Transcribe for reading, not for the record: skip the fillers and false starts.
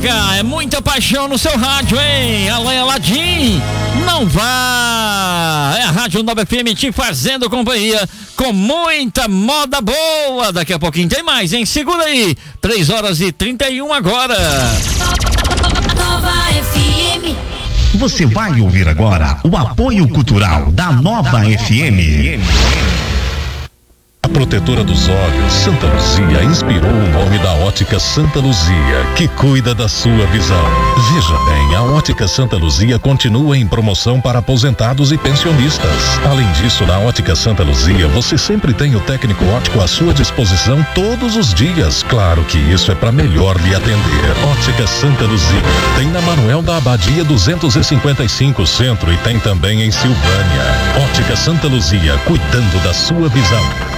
chega, é muita paixão no seu rádio, hein? Alain Aladim, não vá! É a Rádio Nova FM te fazendo companhia com muita moda boa. Daqui a pouquinho tem mais, hein? Segura aí, 3h31 agora. Nova FM. Você vai ouvir agora o apoio cultural da Nova FM. A protetora dos olhos, Santa Luzia, inspirou o nome da Ótica Santa Luzia, que cuida da sua visão. Veja bem, a Ótica Santa Luzia continua em promoção para aposentados e pensionistas. Além disso, na Ótica Santa Luzia, você sempre tem o técnico óptico à sua disposição todos os dias. Claro que isso é para melhor lhe atender. Ótica Santa Luzia. Tem na Manuel da Abadia 255 Centro e tem também em Silvânia. Ótica Santa Luzia, cuidando da sua visão.